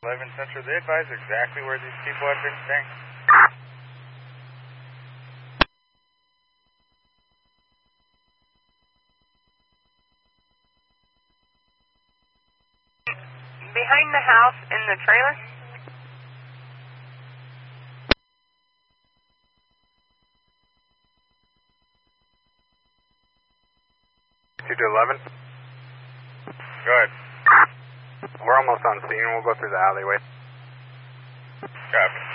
11 Central, they advise exactly where these people have been staying? Behind the house in the trailer? Two to 11. Go ahead. We're almost on scene. We'll go through the alleyway. Copy.